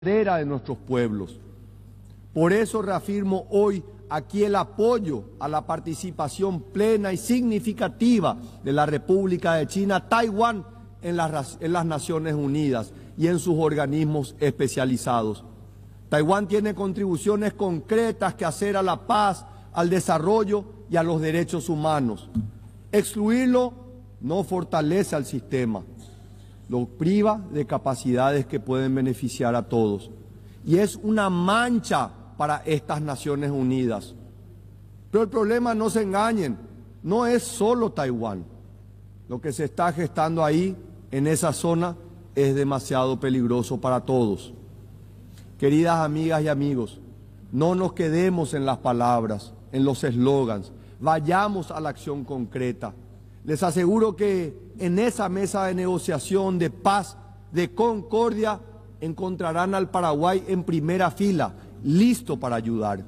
de nuestros pueblos. Por eso reafirmo hoy aquí el apoyo a la participación plena y significativa de la República de China, Taiwán, en las Naciones Unidas y en sus organismos especializados. Taiwán tiene contribuciones concretas que hacer a la paz, al desarrollo y a los derechos humanos. Excluirlo no fortalece al sistema, lo priva de capacidades que pueden beneficiar a todos. Y es una mancha para estas Naciones Unidas. Pero el problema, no se engañen, no es solo Taiwán. Lo que se está gestando ahí, en esa zona, es demasiado peligroso para todos. Queridas amigas y amigos, no nos quedemos en las palabras, en los eslogans, vayamos a la acción concreta. Les aseguro que en esa mesa de negociación, de paz, de concordia, encontrarán al Paraguay en primera fila, listo para ayudar.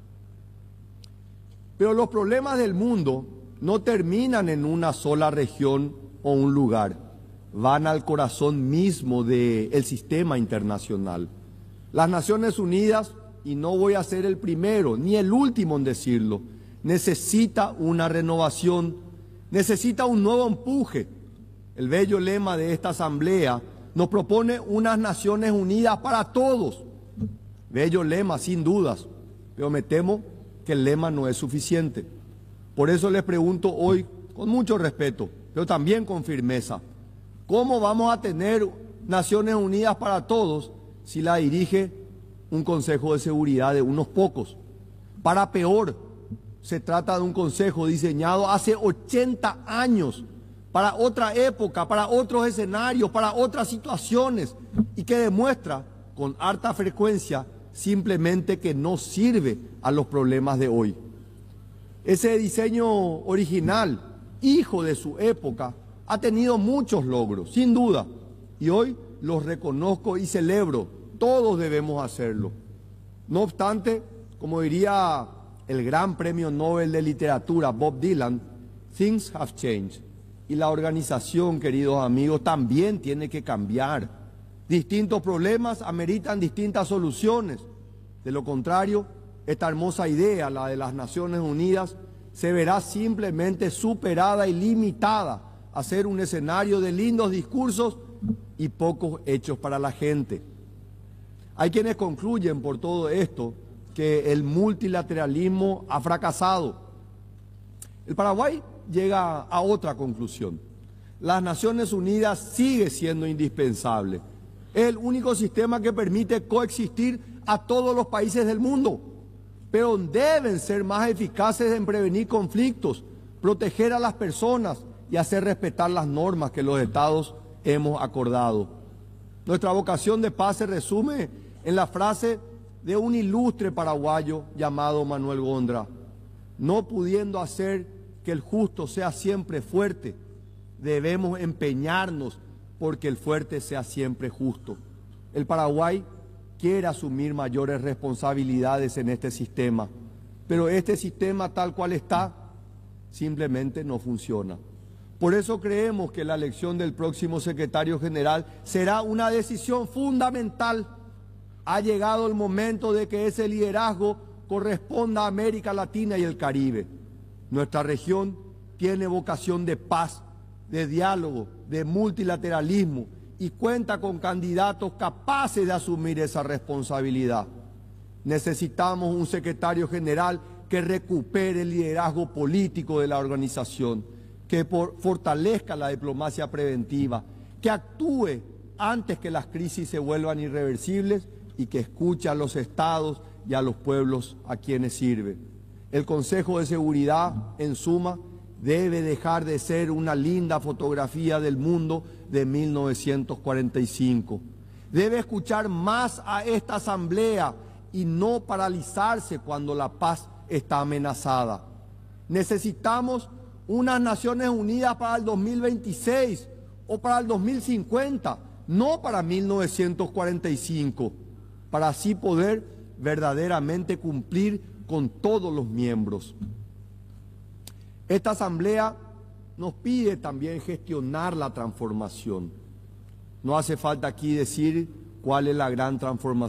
Pero los problemas del mundo no terminan en una sola región o un lugar, van al corazón mismo del sistema internacional. Las Naciones Unidas, y no voy a ser el primero ni el último en decirlo, necesita una renovación, necesita un nuevo empuje. El bello lema de esta asamblea nos propone unas Naciones Unidas para todos. Bello lema, sin dudas, pero me temo que el lema no es suficiente. Por eso les pregunto hoy, con mucho respeto, pero también con firmeza, ¿cómo vamos a tener Naciones Unidas para todos si la dirige un Consejo de Seguridad de unos pocos? Para peor, se trata de un consejo diseñado hace 80 años, para otra época, para otros escenarios, para otras situaciones, y que demuestra con harta frecuencia simplemente que no sirve a los problemas de hoy. Ese diseño original, hijo de su época, ha tenido muchos logros, sin duda, y hoy los reconozco y celebro. Todos debemos hacerlo. No obstante, como diría el gran premio Nobel de Literatura, Bob Dylan, things have changed. Y la organización, queridos amigos, también tiene que cambiar. Distintos problemas ameritan distintas soluciones. De lo contrario, esta hermosa idea, la de las Naciones Unidas, se verá simplemente superada y limitada a ser un escenario de lindos discursos y pocos hechos para la gente. Hay quienes concluyen por todo esto que el multilateralismo ha fracasado. El Paraguay llega a otra conclusión. Las Naciones Unidas sigue siendo indispensable. Es el único sistema que permite coexistir a todos los países del mundo, pero deben ser más eficaces en prevenir conflictos, proteger a las personas y hacer respetar las normas que los estados hemos acordado. Nuestra vocación de paz se resume en la frase de un ilustre paraguayo llamado Manuel Gondra: no pudiendo hacer que el justo sea siempre fuerte, debemos empeñarnos porque el fuerte sea siempre justo. El Paraguay quiere asumir mayores responsabilidades en este sistema, pero este sistema tal cual está simplemente no funciona. Por eso creemos que la elección del próximo secretario general será una decisión fundamental. Ha llegado el momento de que ese liderazgo corresponda a América Latina y el Caribe. Nuestra región tiene vocación de paz, de diálogo, de multilateralismo y cuenta con candidatos capaces de asumir esa responsabilidad. Necesitamos un secretario general que recupere el liderazgo político de la organización, que fortalezca la diplomacia preventiva, que actúe antes que las crisis se vuelvan irreversibles y que escuche a los estados y a los pueblos a quienes sirve. El Consejo de Seguridad, en suma, debe dejar de ser una linda fotografía del mundo de 1945. Debe escuchar más a esta asamblea y no paralizarse cuando la paz está amenazada. Necesitamos unas Naciones Unidas para el 2026 o para el 2050, no para 1945, para así poder verdaderamente cumplir con todos los miembros. Esta asamblea nos pide también gestionar la transformación. No hace falta aquí decir cuál es la gran transformación